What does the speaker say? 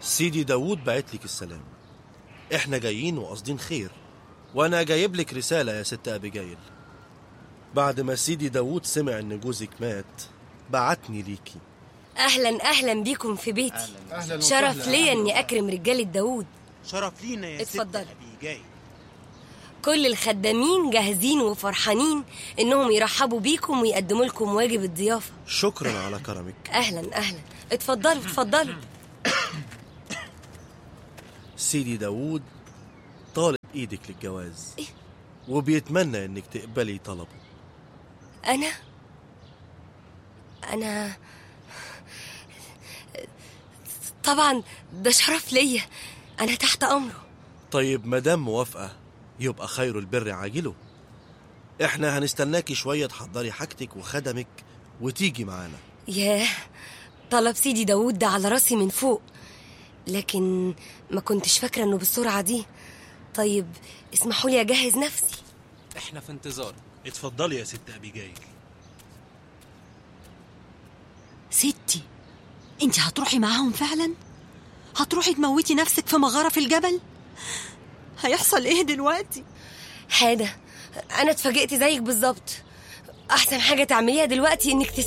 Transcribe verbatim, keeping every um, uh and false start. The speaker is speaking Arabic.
سيدي داود بعتلك السلام. احنا جايين وقصدين خير، وانا جايب لك رسالة يا ست أبيجايل. بعد ما سيدي داود سمع ان جوزك مات بعتني ليكي. اهلا اهلا بيكم في بيتي. أهلاً. أهلاً شرف ليا اني اكرم رجالة داود. شرف لينا يا ست اتفضلي. أبيجايل. كل الخدامين جاهزين وفرحانين انهم يرحبوا بيكم ويقدموا لكم واجب الضيافة. شكرا على كرمك. اهلا اهلا، اتفضلوا اتفضلوا. سيدي داود طالب ايدك للجواز إيه؟ وبيتمنى انك تقبلي طلبه. انا انا طبعا ده شرف ليا، انا تحت امره. طيب مدام موافقة يبقى خير البر عاجله. احنا هنستناكي شوية تحضري حاجتك وخدمك وتيجي معانا. ياه، طلب سيدي داود ده على راسي من فوق، لكن ما كنتش فاكرة انه بالسرعة دي. طيب اسمحوا لي اجهز نفسي. احنا في انتظارك. اتفضلي يا ست أبيجايل. ستي، انت هتروحي معاهم فعلا؟ هتروحي تموتي نفسك في مغارة في الجبل؟ هيحصل ايه دلوقتي؟ حاجة انا اتفاجئت زيك بالظبط. احسن حاجة تعمليها دلوقتي انك